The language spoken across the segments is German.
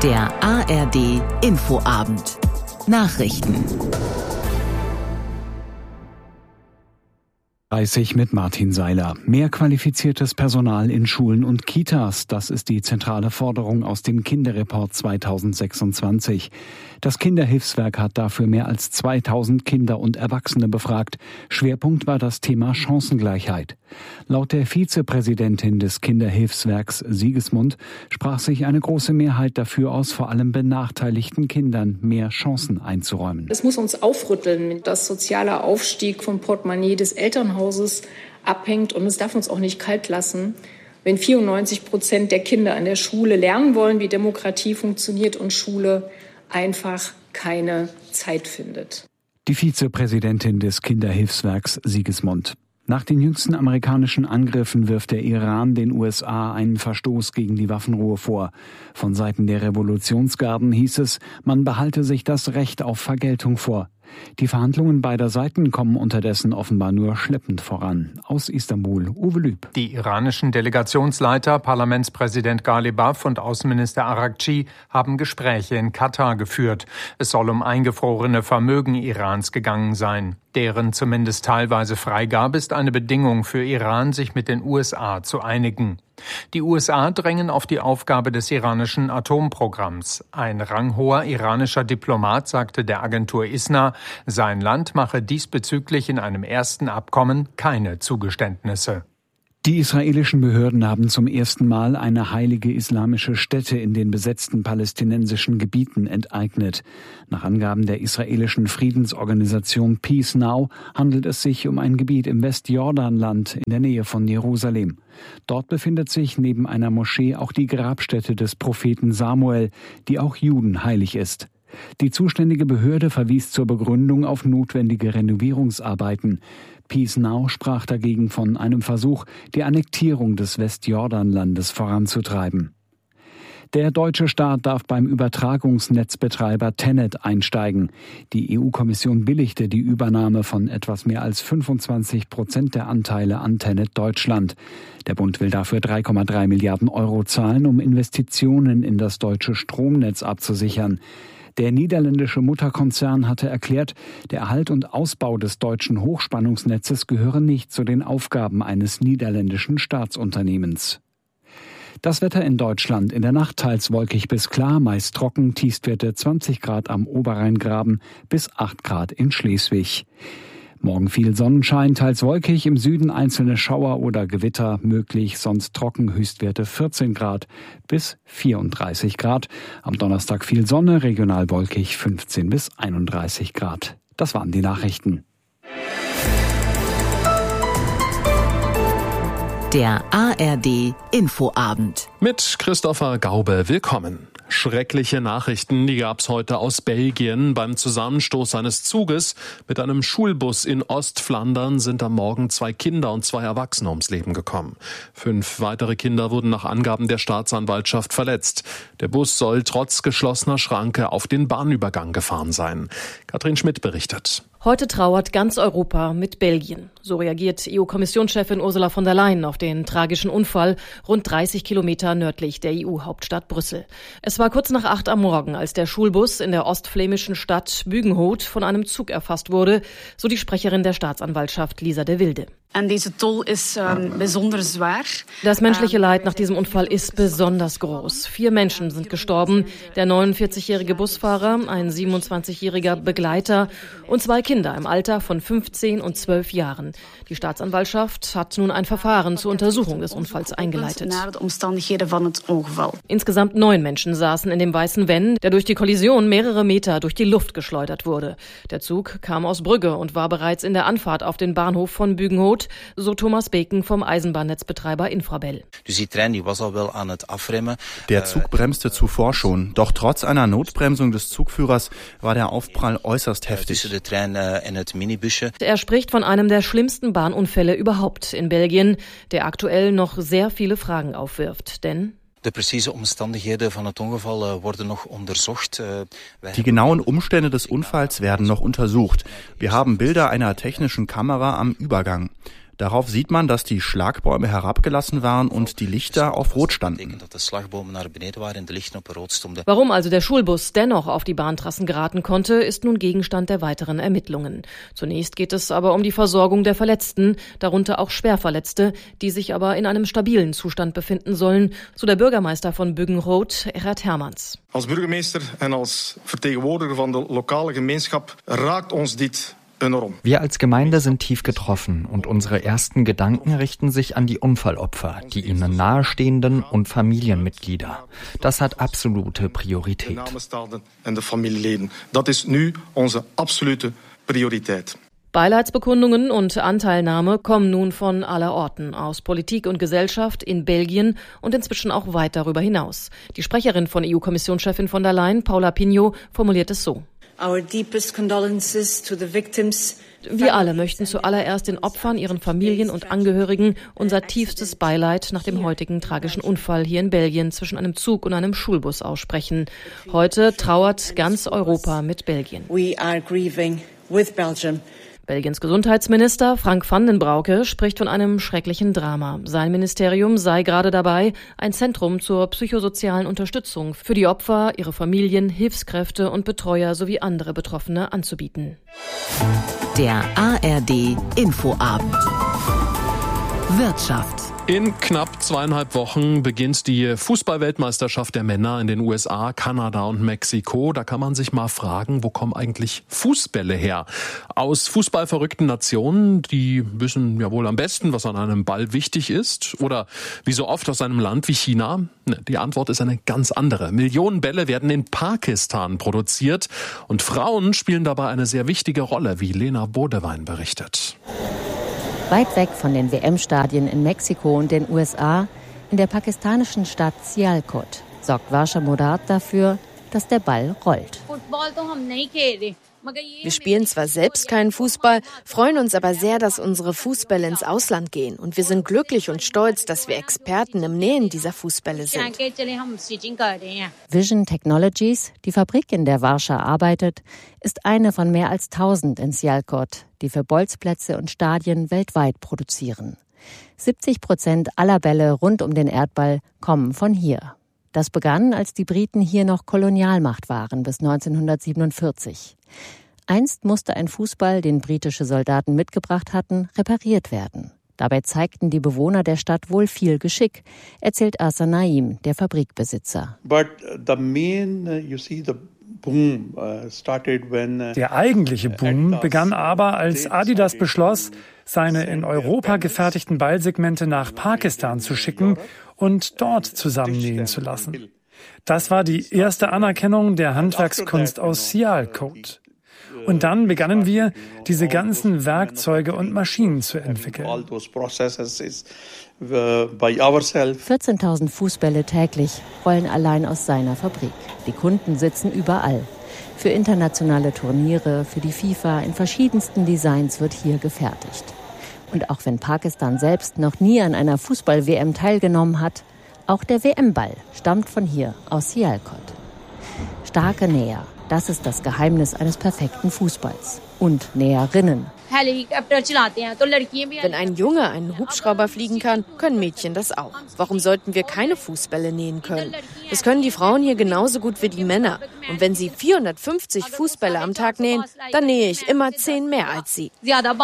Der ARD Infoabend. Nachrichten. 30 mit Martin Seiler. Mehr qualifiziertes Personal in Schulen und Kitas. Das ist die zentrale Forderung aus dem Kinderreport 2026. Das Kinderhilfswerk hat dafür mehr als 2000 Kinder und Erwachsene befragt. Schwerpunkt war das Thema Chancengleichheit. Laut der Vizepräsidentin des Kinderhilfswerks Siegesmund sprach sich eine große Mehrheit dafür aus, vor allem benachteiligten Kindern mehr Chancen einzuräumen. Es muss uns aufrütteln, dass sozialer Aufstieg vom Portemonnaie des Elternhauses abhängt. Und es darf uns auch nicht kalt lassen, wenn 94% der Kinder an der Schule lernen wollen, wie Demokratie funktioniert und Schule einfach keine Zeit findet. Die Vizepräsidentin des Kinderhilfswerks Siegesmund. Nach den jüngsten amerikanischen Angriffen wirft der Iran den USA einen Verstoß gegen die Waffenruhe vor. Von Seiten der Revolutionsgarden hieß es, man behalte sich das Recht auf Vergeltung vor. Die Verhandlungen beider Seiten kommen unterdessen offenbar nur schleppend voran. Aus Istanbul, Uwe Lüb. Die iranischen Delegationsleiter, Parlamentspräsident Ghalibaf und Außenminister Araghchi haben Gespräche in Katar geführt. Es soll um eingefrorene Vermögen Irans gegangen sein. Deren zumindest teilweise Freigabe ist eine Bedingung für Iran, sich mit den USA zu einigen. Die USA drängen auf die Aufgabe des iranischen Atomprogramms. Ein ranghoher iranischer Diplomat sagte der Agentur ISNA, sein Land mache diesbezüglich in einem ersten Abkommen keine Zugeständnisse. Die israelischen Behörden haben zum ersten Mal eine heilige islamische Stätte in den besetzten palästinensischen Gebieten enteignet. Nach Angaben der israelischen Friedensorganisation Peace Now handelt es sich um ein Gebiet im Westjordanland in der Nähe von Jerusalem. Dort befindet sich neben einer Moschee auch die Grabstätte des Propheten Samuel, die auch Juden heilig ist. Die zuständige Behörde verwies zur Begründung auf notwendige Renovierungsarbeiten. Peace Now sprach dagegen von einem Versuch, die Annektierung des Westjordanlandes voranzutreiben. Der deutsche Staat darf beim Übertragungsnetzbetreiber Tenet einsteigen. Die EU-Kommission billigte die Übernahme von etwas mehr als 25% der Anteile an Tenet Deutschland. Der Bund will dafür 3,3 Milliarden Euro zahlen, um Investitionen in das deutsche Stromnetz abzusichern. Der niederländische Mutterkonzern hatte erklärt, der Erhalt und Ausbau des deutschen Hochspannungsnetzes gehöre nicht zu den Aufgaben eines niederländischen Staatsunternehmens. Das Wetter in Deutschland: in der Nacht teils wolkig bis klar, meist trocken, Tiefstwerte 20 Grad am Oberrheingraben bis 8 Grad in Schleswig. Morgen viel Sonnenschein, teils wolkig, im Süden einzelne Schauer oder Gewitter möglich, sonst trocken, Höchstwerte 14 Grad bis 34 Grad. Am Donnerstag viel Sonne, regional wolkig 15 bis 31 Grad. Das waren die Nachrichten. Der ARD Infoabend. Mit Christopher Gaube, willkommen. Schreckliche Nachrichten, die gab's heute aus Belgien. Beim Zusammenstoß eines Zuges mit einem Schulbus in Ostflandern sind am Morgen 2 Kinder und 2 Erwachsene ums Leben gekommen. 5 weitere Kinder wurden nach Angaben der Staatsanwaltschaft verletzt. Der Bus soll trotz geschlossener Schranke auf den Bahnübergang gefahren sein. Katrin Schmidt berichtet. Heute trauert ganz Europa mit Belgien. So reagiert EU-Kommissionschefin Ursula von der Leyen auf den tragischen Unfall rund 30 Kilometer nördlich der EU-Hauptstadt Brüssel. Es war kurz nach 8 am Morgen, als der Schulbus in der ostflämischen Stadt Bugenhout von einem Zug erfasst wurde, so die Sprecherin der Staatsanwaltschaft Lisa de Wilde. Das menschliche Leid nach diesem Unfall ist besonders groß. 4 Menschen sind gestorben, der 49-jährige Busfahrer, ein 27-jähriger Begleiter und 2 Kinder im Alter von 15 und 12 Jahren. Die Staatsanwaltschaft hat nun ein Verfahren zur Untersuchung des Unfalls eingeleitet. Insgesamt 9 Menschen saßen in dem weißen Van, der durch die Kollision mehrere Meter durch die Luft geschleudert wurde. Der Zug kam aus Brügge und war bereits in der Anfahrt auf den Bahnhof von Bugenhout, so Thomas Beken vom Eisenbahnnetzbetreiber Infrabel. Der Zug bremste zuvor schon, doch trotz einer Notbremsung des Zugführers war der Aufprall äußerst heftig. Er spricht von einem der schlimmsten Bahnunfälle überhaupt in Belgien, der aktuell noch sehr viele Fragen aufwirft, denn De precieze omstandigheden van het ongeval worden nog onderzocht. Die genauen Umstände des Unfalls werden noch untersucht. Wir haben Bilder einer technischen Kamera am Übergang. Darauf sieht man, dass die Schlagbäume herabgelassen waren und die Lichter auf Rot standen. Warum also der Schulbus dennoch auf die Bahntrassen geraten konnte, ist nun Gegenstand der weiteren Ermittlungen. Zunächst geht es aber um die Versorgung der Verletzten, darunter auch Schwerverletzte, die sich aber in einem stabilen Zustand befinden sollen, so der Bürgermeister von Buggenroth, Gerhard Hermans. Als burgemeester en als vertegenwoordiger van de lokale gemeenschap raakt ons dit. Wir als Gemeinde sind tief getroffen und unsere ersten Gedanken richten sich an die Unfallopfer, die ihnen nahestehenden und Familienmitglieder. Das hat absolute Priorität. Das ist nu unsere absolute Priorität. Beileidsbekundungen und Anteilnahme kommen nun von aller Orten, aus Politik und Gesellschaft, in Belgien und inzwischen auch weit darüber hinaus. Die Sprecherin von EU-Kommissionschefin von der Leyen, Paula Pinho, formuliert es so. Wir alle möchten zuallererst den Opfern, ihren Familien und Angehörigen unser tiefstes Beileid nach dem heutigen tragischen Unfall hier in Belgien zwischen einem Zug und einem Schulbus aussprechen. Heute trauert ganz Europa mit Belgien. Belgiens Gesundheitsminister Frank van den Broeke spricht von einem schrecklichen Drama. Sein Ministerium sei gerade dabei, ein Zentrum zur psychosozialen Unterstützung für die Opfer, ihre Familien, Hilfskräfte und Betreuer sowie andere Betroffene anzubieten. Der ARD Infoabend. Wirtschaft. In knapp 2,5 Wochen beginnt die Fußball-Weltmeisterschaft der Männer in den USA, Kanada und Mexiko. Da kann man sich mal fragen, wo kommen eigentlich Fußbälle her? Aus fußballverrückten Nationen, die wissen ja wohl am besten, was an einem Ball wichtig ist. Oder wie so oft aus einem Land wie China? Die Antwort ist eine ganz andere. Millionen Bälle werden in Pakistan produziert und Frauen spielen dabei eine sehr wichtige Rolle, wie Lena Bodewein berichtet. Weit weg von den WM-Stadien in Mexiko und den USA, in der pakistanischen Stadt Sialkot, sorgt Varsha Murad dafür, dass der Ball rollt. Wir spielen zwar selbst keinen Fußball, freuen uns aber sehr, dass unsere Fußbälle ins Ausland gehen. Und wir sind glücklich und stolz, dass wir Experten im Nähen dieser Fußbälle sind. Vision Technologies, die Fabrik, in der Varsha arbeitet, ist eine von mehr als 1000 in Sialkot, die für Bolzplätze und Stadien weltweit produzieren. 70% aller Bälle rund um den Erdball kommen von hier. Das begann, als die Briten hier noch Kolonialmacht waren, bis 1947. Einst musste ein Fußball, den britische Soldaten mitgebracht hatten, repariert werden. Dabei zeigten die Bewohner der Stadt wohl viel Geschick, erzählt Asa Naim, der Fabrikbesitzer. Der eigentliche Boom begann aber, als Adidas beschloss, seine in Europa gefertigten Ballsegmente nach Pakistan zu schicken und dort zusammennähen zu lassen. Das war die erste Anerkennung der Handwerkskunst aus Sialkot. Und dann begannen wir, diese ganzen Werkzeuge und Maschinen zu entwickeln. 14.000 Fußbälle täglich rollen allein aus seiner Fabrik. Die Kunden sitzen überall. Für internationale Turniere, für die FIFA, in verschiedensten Designs wird hier gefertigt. Und auch wenn Pakistan selbst noch nie an einer Fußball-WM teilgenommen hat, auch der WM-Ball stammt von hier, aus Sialkot. Starke Näher, das ist das Geheimnis eines perfekten Fußballs. Und Näherinnen. Wenn ein Junge einen Hubschrauber fliegen kann, können Mädchen das auch. Warum sollten wir keine Fußbälle nähen können? Das können die Frauen hier genauso gut wie die Männer. Und wenn sie 450 Fußbälle am Tag nähen, dann nähe ich immer 10 mehr als sie.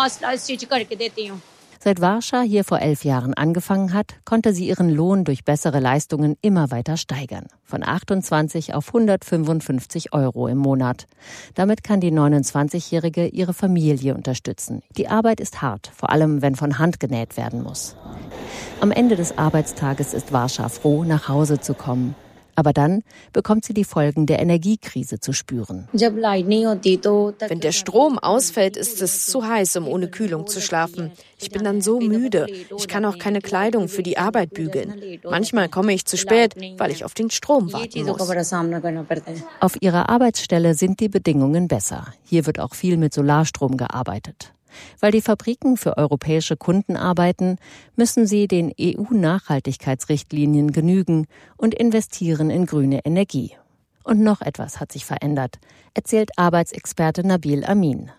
Seit Varsha hier vor 11 Jahren angefangen hat, konnte sie ihren Lohn durch bessere Leistungen immer weiter steigern. Von 28 auf 155 € im Monat. Damit kann die 29-Jährige ihre Familie unterstützen. Die Arbeit ist hart, vor allem wenn von Hand genäht werden muss. Am Ende des Arbeitstages ist Varsha froh, nach Hause zu kommen. Aber dann bekommt sie die Folgen der Energiekrise zu spüren. Wenn der Strom ausfällt, ist es zu heiß, um ohne Kühlung zu schlafen. Ich bin dann so müde. Ich kann auch keine Kleidung für die Arbeit bügeln. Manchmal komme ich zu spät, weil ich auf den Strom warten muss. Auf ihrer Arbeitsstelle sind die Bedingungen besser. Hier wird auch viel mit Solarstrom gearbeitet. Weil die Fabriken für europäische Kunden arbeiten, müssen sie den EU-Nachhaltigkeitsrichtlinien genügen und investieren in grüne Energie. Und noch etwas hat sich verändert, erzählt Arbeitsexperte Nabil Amin.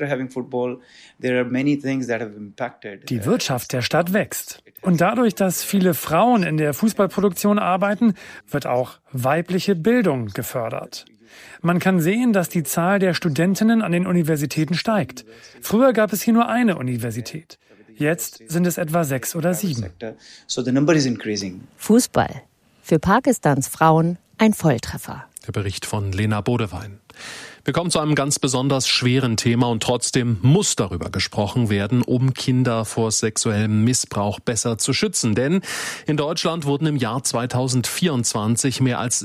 Die Wirtschaft der Stadt wächst. Und dadurch, dass viele Frauen in der Fußballproduktion arbeiten, wird auch weibliche Bildung gefördert. Man kann sehen, dass die Zahl der Studentinnen an den Universitäten steigt. Früher gab es hier nur eine Universität. Jetzt sind es etwa 6 oder 7. Fußball. Für Pakistans Frauen ein Volltreffer. Der Bericht von Lena Bodewein. Wir kommen zu einem ganz besonders schweren Thema und trotzdem muss darüber gesprochen werden, um Kinder vor sexuellem Missbrauch besser zu schützen. Denn in Deutschland wurden im Jahr 2024 mehr als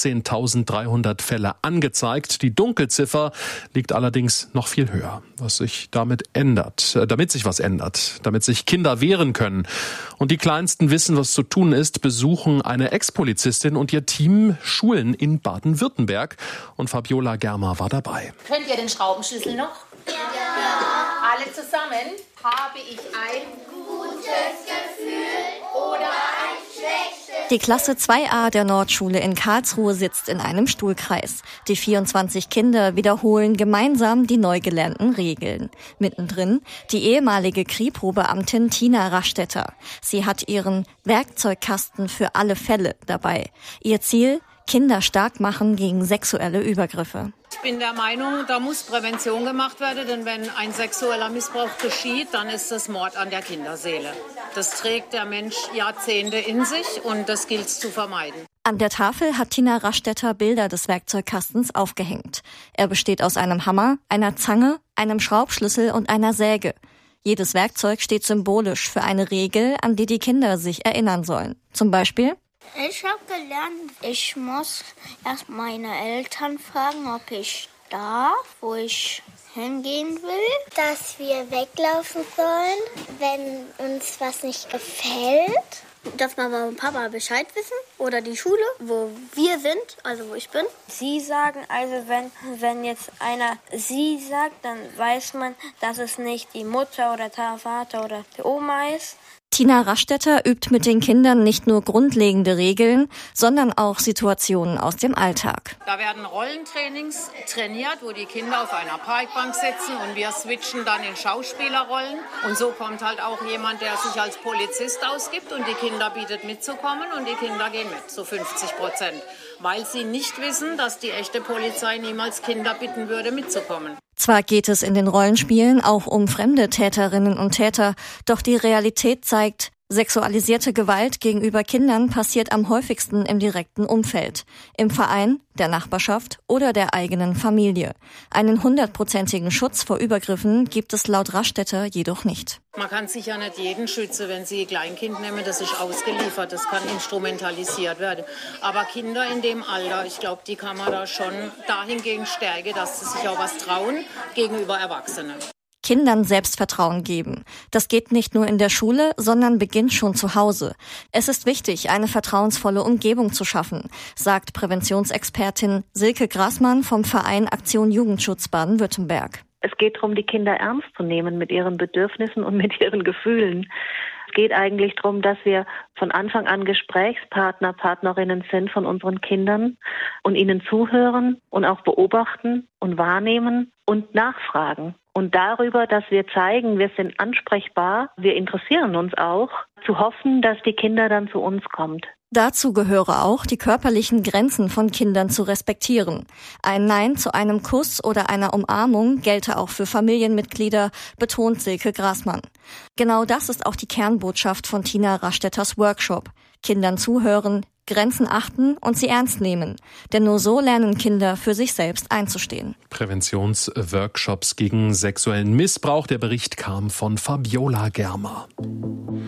16.300 Fälle angezeigt. Die Dunkelziffer liegt allerdings noch viel höher. Was sich damit sich was ändert, damit sich Kinder wehren können und die Kleinsten wissen, was zu tun ist, besuchen eine Ex-Polizistin und ihr Team Schulen in Baden-Württemberg. Und Fabiola Germer war dabei. Könnt ihr den Schraubenschlüssel noch? Ja. Alle zusammen. Habe ich ein gutes Gefühl oder ein schlechtes? Die Klasse 2a der Nordschule in Karlsruhe sitzt in einem Stuhlkreis. Die 24 Kinder wiederholen gemeinsam die neu gelernten Regeln. Mittendrin die ehemalige Kripo-Beamtin Tina Rastetter. Sie hat ihren Werkzeugkasten für alle Fälle dabei. Ihr Ziel: Kinder stark machen gegen sexuelle Übergriffe. Ich bin der Meinung, da muss Prävention gemacht werden, denn wenn ein sexueller Missbrauch geschieht, dann ist das Mord an der Kinderseele. Das trägt der Mensch Jahrzehnte in sich und das gilt es zu vermeiden. An der Tafel hat Tina Rastetter Bilder des Werkzeugkastens aufgehängt. Er besteht aus einem Hammer, einer Zange, einem Schraubschlüssel und einer Säge. Jedes Werkzeug steht symbolisch für eine Regel, an die die Kinder sich erinnern sollen. Zum Beispiel: Ich habe gelernt, ich muss erst meine Eltern fragen, ob ich darf, wo ich hingehen will. Dass wir weglaufen sollen, wenn uns was nicht gefällt. Dass Mama und Papa Bescheid wissen oder die Schule, wo wir sind, also wo ich bin. Sie sagen, also wenn jetzt einer sie sagt, dann weiß man, dass es nicht die Mutter oder der Vater oder die Oma ist. Tina Rastetter übt mit den Kindern nicht nur grundlegende Regeln, sondern auch Situationen aus dem Alltag. Da werden Rollentrainings trainiert, wo die Kinder auf einer Parkbank sitzen und wir switchen dann in Schauspielerrollen. Und so kommt halt auch jemand, der sich als Polizist ausgibt und die Kinder bietet mitzukommen und die Kinder gehen mit, so 50%. Weil sie nicht wissen, dass die echte Polizei niemals Kinder bitten würde, mitzukommen. Zwar geht es in den Rollenspielen auch um fremde Täterinnen und Täter, doch die Realität zeigt, sexualisierte Gewalt gegenüber Kindern passiert am häufigsten im direkten Umfeld, im Verein, der Nachbarschaft oder der eigenen Familie. Einen 100%igen Schutz vor Übergriffen gibt es laut Rastetter jedoch nicht. Man kann sicher nicht jeden schützen, wenn Sie ein Kleinkind nehmen, das ist ausgeliefert, das kann instrumentalisiert werden. Aber Kinder in dem Alter, ich glaube, die kann man da schon dahingehend stärken, dass sie sich auch was trauen gegenüber Erwachsenen. Kindern Selbstvertrauen geben. Das geht nicht nur in der Schule, sondern beginnt schon zu Hause. Es ist wichtig, eine vertrauensvolle Umgebung zu schaffen, sagt Präventionsexpertin Silke Grassmann vom Verein Aktion Jugendschutz Baden-Württemberg. Es geht darum, die Kinder ernst zu nehmen mit ihren Bedürfnissen und mit ihren Gefühlen. Es geht eigentlich darum, dass wir von Anfang an Gesprächspartner, Partnerinnen sind von unseren Kindern und ihnen zuhören und auch beobachten und wahrnehmen und nachfragen. Und darüber, dass wir zeigen, wir sind ansprechbar, wir interessieren uns auch, zu hoffen, dass die Kinder dann zu uns kommt. Dazu gehöre auch, die körperlichen Grenzen von Kindern zu respektieren. Ein Nein zu einem Kuss oder einer Umarmung gelte auch für Familienmitglieder, betont Silke Grassmann. Genau das ist auch die Kernbotschaft von Tina Rastetters Workshop. Kindern zuhören, Grenzen achten und sie ernst nehmen. Denn nur so lernen Kinder, für sich selbst einzustehen. Präventionsworkshops gegen sexuellen Missbrauch. Der Bericht kam von Fabiola Germer.